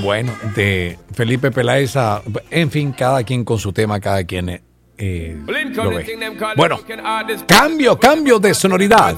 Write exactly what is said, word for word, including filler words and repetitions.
Bueno, de Felipe Peláez a, en fin, cada quien con su tema, cada quien eh, lo ve. Bueno, cambio, cambio de sonoridad.